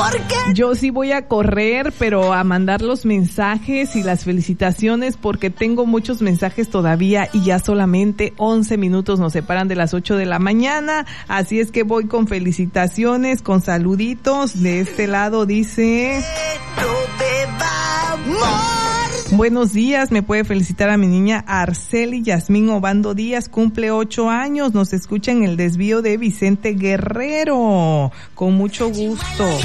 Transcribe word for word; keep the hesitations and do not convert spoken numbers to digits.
Yo sí voy a correr, pero a mandar los mensajes y las felicitaciones porque tengo muchos mensajes todavía y ya solamente once minutos nos separan de las ocho de la mañana. Así es que voy con felicitaciones, con saluditos. De este lado dice... Buenos días, me puede felicitar a mi niña Arceli Yasmín Obando Díaz, cumple ocho años, nos escucha en el desvío de Vicente Guerrero, con mucho gusto.